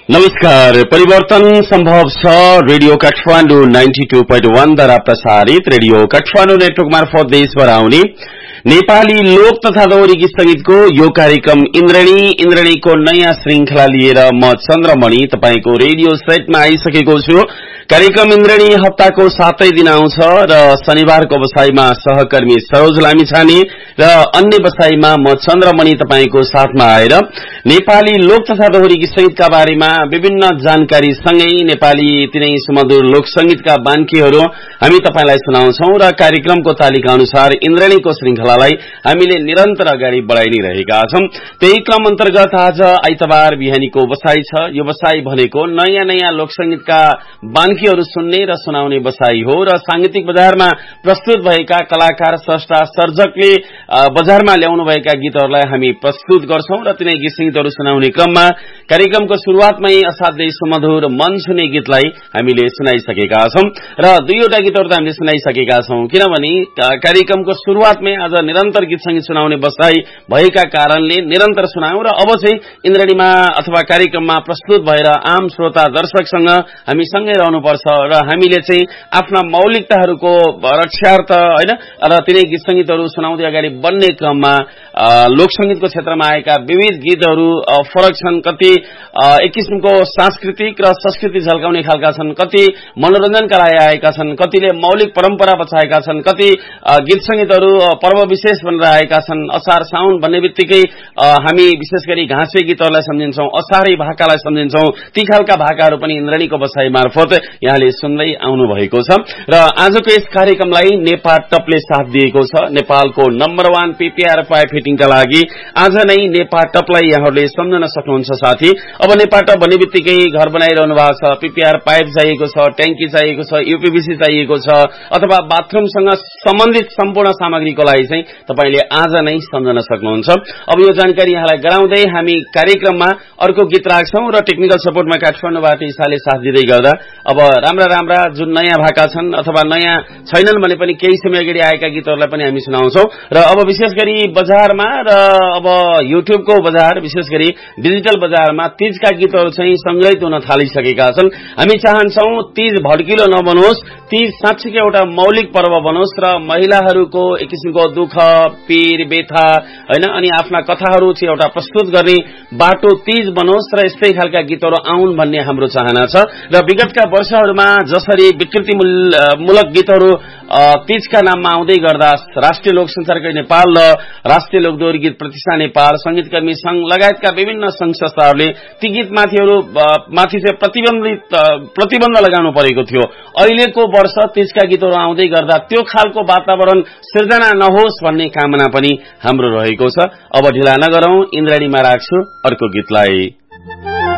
नमस्कार। परिवर्तन सम्भव छ। रेडियो काठमाडौँ 92.1 द्वारा प्रसारित रेडियो काठमाडौँ नेटवर्क मार्फत देशभर आउने नेपाली लोक तथा दोहोरी गीत संगीतको यो कार्यक्रम इन्द्रणीको नयाँ श्रृंखला लिएर म चन्द्रमणि तपाईको रेडियो सेटमा आइसकेको छु। कार्यक्रम इन्द्रणी हप्ताको 7 दिन आउँछ र शनिबारको बसाईमा सहकर्मी सरोज लामिछाने र अन्य बसाईमा म चन्द्रमणि तपाईको साथमा आएर नेपाली लोक तथा दोहोरी गीत संगीतका बारेमा विभिन्न जानकारी सँगै नेपाली तिनै सुमधुर लोक संगीतका बान्कीहरू हामी तपाईलाई सुनाउँछौं र कार्यक्रमको तालिका अनुसार इन्द्रणीको श्रृंखलालाई हामीले निरन्तर अगाडि बढाइ नै रहेका छौं। त्यही क्रम अन्तर्गत आज आइतबार बिहानीको बसाई छ। यो बसाई भनेको नयाँ लोक संगीतका बान्कीहरू सुन्ने र सुनाउने बसाई हो र सांगीतिक बजारमा प्रस्तुत भएका कलाकार स्रष्टा सर्जकले बजारमा ल्याउनु भएका गीतहरूलाई हामी प्रस्तुत गर्छौं र तिनै गीत संगीतहरू सुनाउने क्रममा कार्यक्रमको शुरूआतमै असाध्यै सुमधुर मन छुने गीतलाई हामीले सुनाइसकेका छौं र दुईवटा गीतहरू त हामीले सुनाइसकेका छौं, किनभने कार्यक्रमको शुरूआतमै आज निरन्तर गीत संगीत सुनाउने बसाई भएका कारणले निरन्तर सुनायौं र अब चाहिँ इन्द्रणीमा अथवा कार्यक्रममा प्रस्तुत भएर आम श्रोता दर्शकसँग हामी सँगै रहनुपर्छ र हामीले चाहिँ आफ्ना मौलिकताहरूको रक्षार्थ हैन र तिनै गीत संगीतहरू सुनाउँदै अगाडि बढ्ने क्रममा लोक संगीतको क्षेत्रमा आएका विविध गीतहरू फरक छन्। कति एक किसिमको सांस्कृतिक र संस्कृति झल्काउने खालका छन्, कति मनोरञ्जनका लागि आएका छन्, कतिले मौलिक परम्परा बचाएका छन्, कति गीत संगीतहरू पर्व विशेष बनेर आएका छन्। असार साउन भन्ने बित्तिकै हामी विशेष गरी घाँसे गीतहरूलाई सम्झिन्छौं, असारै भाकालाई सम्झिन्छौं। ती खालका भाकाहरू पनि इन्द्रणीको बसाई मार्फत यहाँले सुन्दै आउनु भएको छ र आजको यस कार्यक्रमलाई नेपाल टपले साथ दिएको छ। नेपालको नम्बर 1 पीपीआर पाइप फिटिङका लागि आज नै नेपाल टपलाई यहाँहरूले सम्झन सक्नुहुन्छ साथी। अब नेपाल टप भन्ने बित्तिकै घर बनाइरहनु भएको छ, पीपीआर पाइप चाहिएको छ, ट्याङ्की चाहिएको छ, यूपीवीसी चाहिएको छ अथवा बाथरूमसँग सम्बन्धित सम्पूर्ण सामग्रीको लागि चाहिँ तपाईले आज नै सम्झन सक्नुहुन्छ। अब यो जानकारी यहाँलाई गराउँदै हामी कार्यक्रममा अर्को गीत राख्छौं र टेक्निकल सपोर्टमा काठमाडौँबाट ईशाले साथ दिँदै गर्दा अब राम्रा जुन नयाँ भाका छन् अथवा नयाँ छैनन् भने पनि केही समय अगाडि आएका गीतहरूलाई पनि हामी सुनाउँछौं र अब विशेष गरी बजारमा र अब युट्युबको बजार विशेष गरी डिजिटल बजारमा तीजका गीतहरू चाहिँ संग्रहित हुन थालिसकेका छन्। हामी चाहन्छौं तीज भड्किलो नबनोस्, तीज साँच्चै एउटा मौलिक पर्व बनोस् र महिलाहरूको एक किसिमको दुःख पीर व्यथा हैन अनि आफ्ना कथाहरू चाहिँ एउटा प्रस्तुत गर्ने बाटो तीज बनोस् र यस्तै खालका गीतहरू आउन् भन्ने हाम्रो चाहना छ र विगतका वर्षहरूमा जसरी विकृतिमूलक गीतहरू तीजका नाममा आउँदै गर्दा राष्ट्रिय लोक संचारकै नेपाल र राष्ट्रिय लोक दोहोरी गीत प्रतिष्ठान नेपाल, संगीतकर्मी संघ लगायतका विभिन्न संघ संस्थाहरूले ती गीत माथि चाहिँ प्रतिबन्ध लगाउनु परेको थियो। अहिलेको वर्ष तीजका गीतहरू आउँदै गर्दा त्यो खालको वातावरण सिर्जना नहोस् भन्ने कामना पनि हाम्रो रहेको छ। अब ढिला नगरौं, इन्द्रणीमा राख्छु अर्को गीतलाई।